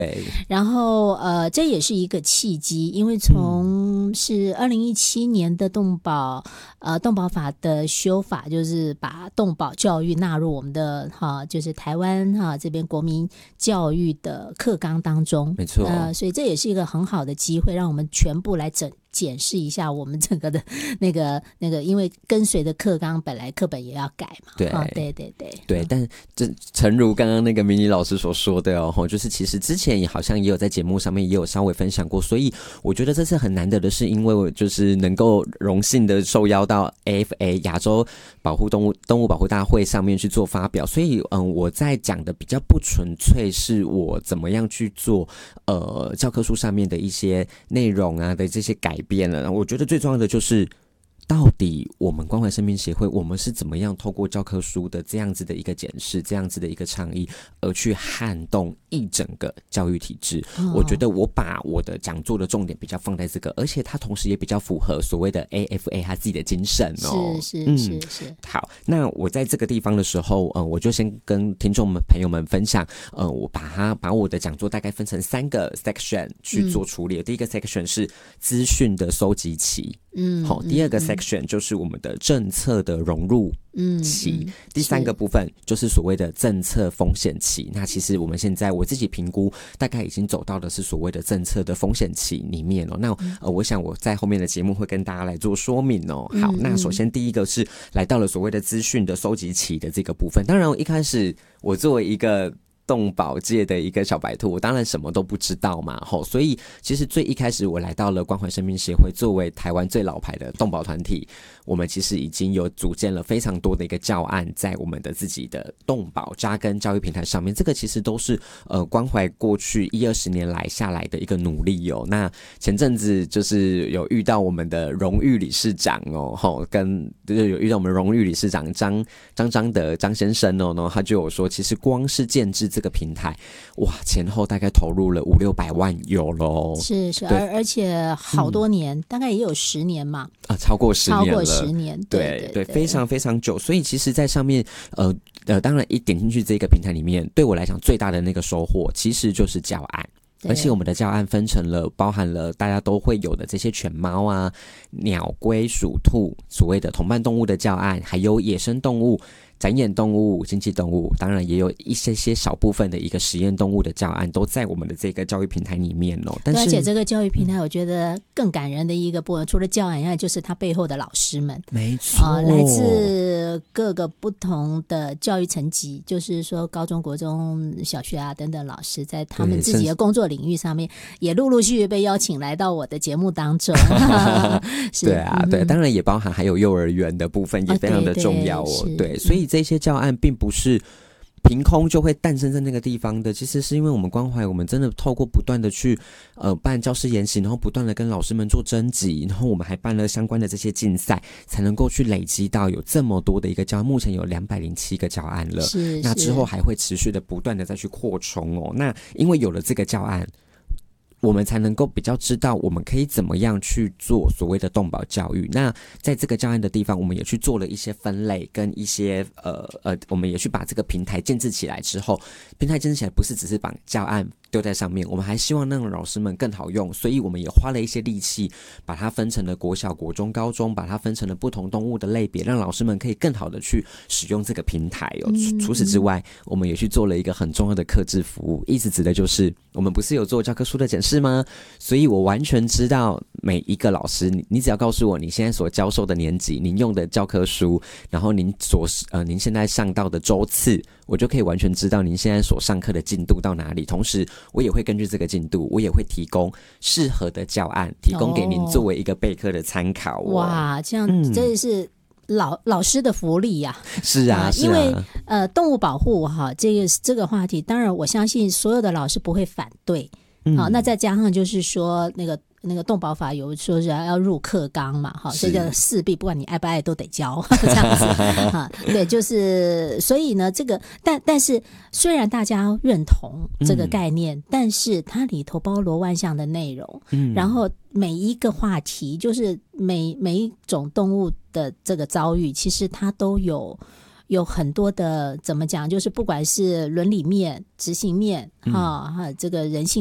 然后这也是一个契机，因为从是2017年的动保法的修法，就是把动保教育纳入我们的就是台湾这边国民教育的课纲当中， 没错， 所以这也是一个很好的机会，让我们全部来检视一下我们整个的那个，因为跟随的课纲本来课本也要改嘛。对， 但这诚如刚刚那个迷你老师所说的就是其实之前好像也有在节目上面也有稍微分享过，所以我觉得这次很难得的是，因为我就是能够荣幸的受邀到 AFA 亚洲动物保护大会上面去做发表，所以我在讲的比较不纯粹是我怎么样去做教科书上面的一些内容啊的这些改变了。我觉得最重要的就是到底我们关怀生命协会我们是怎么样透过教科书的这样子的一个检视，这样子的一个倡议而去撼动一整个教育体制。我觉得我把我的讲座的重点比较放在这个，而且它同时也比较符合所谓的 AFA 它自己的精神是。 好，那我在这个地方的时候我就先跟听众们朋友们分享我把我的讲座大概分成3个 section 去做处理。第一个 section 是资讯的收集期，第二个 section 就是我们的政策的融入期，第3个部分就是所谓的政策风险期。那其实我们现在我自己评估大概已经走到的是所谓的政策的风险期里面那我想我在后面的节目会跟大家来做说明好，那首先第一个是来到了所谓的资讯的收集期的这个部分。当然一开始我作为一个动保界的一个小白兔，我当然什么都不知道嘛所以其实最一开始我来到了关怀生命协会，作为台湾最老牌的动保团体，我们其实已经有组建了非常多的一个教案在我们的自己的动保扎根教育平台上面。这个其实都是关怀过去10-20年来下来的一个努力那前阵子就是有遇到我们的荣誉理事长就是有遇到我们荣誉理事长张德张先生他就有说，其实光是建制这个平台前后大概投入了500-600万有咯。 是而且好多年大概也有10年嘛超过10年了 10年，对， 非常非常久。所以其实在上面当然一点进去这个平台里面，对我来讲最大的那个收获其实就是教案，而且我们的教案分成了包含了大家都会有的这些犬猫啊、鸟龟鼠兔所谓的同伴动物的教案，还有野生动物、展演动物、经济动物，当然也有一些少部分的一个实验动物的教案都在我们的这个教育平台里面但是而且这个教育平台我觉得更感人的一个部分，除了教案以外，就是他背后的老师们， 没错来自各个不同的教育层级，就是说高中国中小学等等老师，在他们自己的工作领域上面也陆陆续续被邀请来到我的节目当中对对，当然也包含还有幼儿园的部分也非常的重要对，所以这些教案并不是凭空就会诞生在那个地方的，其实是因为我们关怀，我们真的透过不断的去办教师研习，然后不断的跟老师们做征集，然后我们还办了相关的这些竞赛，才能够去累积到有这么多的一个教案，目前有207个教案了，那之后还会持续的不断的再去扩充那因为有了这个教案，我们才能够比较知道我们可以怎么样去做所谓的动保教育。那在这个教案的地方，我们也去做了一些分类跟一些我们也去把这个平台建制起来之后，平台建制起来不是只是把教案丢在上面，我们还希望让老师们更好用，所以我们也花了一些力气把它分成了国小、国中、高中，把它分成了不同动物的类别，让老师们可以更好的去使用这个平台除此之外，我们也去做了一个很重要的客制服务，意思指的就是我们不是有做教科书的检视吗？所以我完全知道每一个老师，你只要告诉我你现在所教授的年级，您用的教科书，然后您现在上到的周次，我就可以完全知道您现在所上课的进度到哪里。同时我也会根据这个进度，我也会提供适合的教案，提供给您作为一个备课的参考哇，这样真的是老师的福利呀是啊因为动物保护这个话题，当然我相信所有的老师不会反对那再加上就是说那个动保法有说是要入课纲嘛这个势必不管你爱不爱都得教这样子对，就是所以呢这个但是虽然大家认同这个概念但是它里头包罗万象的内容然后每一个话题就是每一种动物的这个遭遇，其实它都有有很多的怎么讲，就是不管是伦理面、执行面这个人性